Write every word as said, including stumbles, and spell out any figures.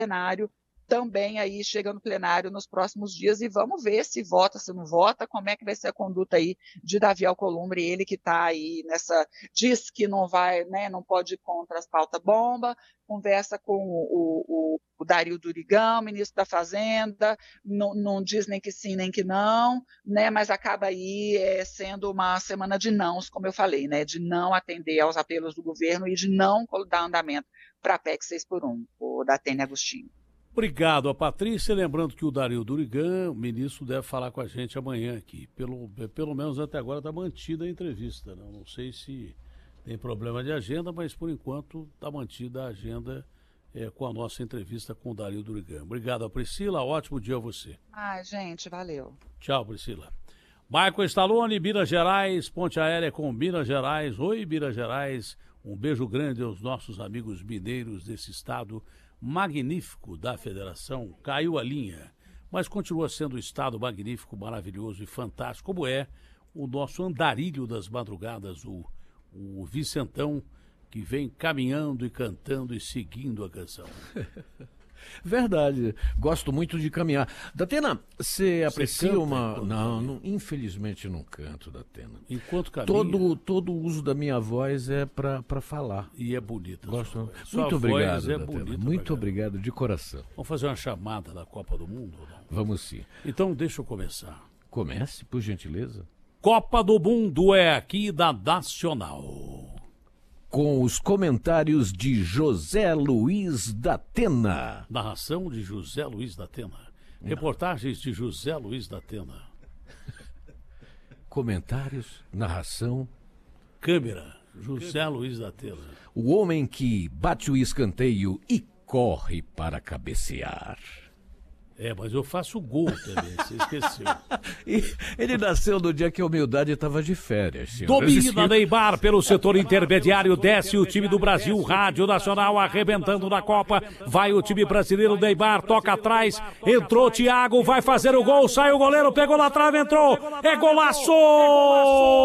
plenário, também aí chega no plenário nos próximos dias, e vamos ver se vota, se não vota, como é que vai ser a conduta aí de Davi Alcolumbre, ele que está aí nessa, diz que não vai, né, não pode ir contra as pauta-bomba, conversa com o, o, o Dario Durigan, ministro da Fazenda, não, não diz nem que sim, nem que não, né, mas acaba aí é, sendo uma semana de nãos, como eu falei, né, de não atender aos apelos do governo e de não dar andamento para a P E C seis por um, o Datena Agostinho. Obrigado a Patrícia, lembrando que o Dario Durigan, o ministro, deve falar com a gente amanhã aqui. Pelo, pelo menos até agora está mantida a entrevista. Não, não sei se tem problema de agenda, mas por enquanto está mantida a agenda é, com a nossa entrevista com o Dario Durigan. Obrigado, Priscila, ótimo dia a você. Ai, gente, valeu. Tchau, Priscila. Michael Stallone, Minas Gerais, ponte aérea com Minas Gerais. Oi, Minas Gerais, um beijo grande aos nossos amigos mineiros desse estado magnífico da federação. Caiu a linha, mas continua sendo um estado magnífico, maravilhoso e fantástico, como é o nosso andarilho das madrugadas, o, o Vicentão, que vem caminhando e cantando e seguindo a canção. Verdade, gosto muito de caminhar. Datena, você aprecia canta uma... enquanto Não, caminha? não, infelizmente não canto, Datena. Enquanto caminha. Todo, todo o uso da minha voz é para falar. E é bonita. Gosto. Sua voz. Sua Muito voz obrigado, é Datena. bonita, Muito pra obrigado, de coração. Vamos fazer uma chamada da Copa do Mundo? Ou não? Vamos sim. Então deixa eu começar. Comece, por gentileza. Copa do Mundo é aqui da Nacional. Com os comentários de José Luiz Datena. Narração de José Luiz Datena. Reportagens de José Luiz Datena. Comentários, narração. Câmera, José Luiz Datena. O homem que bate o escanteio e corre para cabecear. É, mas eu faço gol também, você esqueceu. E ele nasceu no dia que a humildade estava de férias. senhoras e Domina senhores. Neymar pelo setor intermediário, desce o time do Brasil, Rádio Nacional arrebentando na Copa, vai o time brasileiro, Neymar toca atrás, entrou Thiago, vai fazer o gol, sai o goleiro, pegou na trave, entrou, é golaço!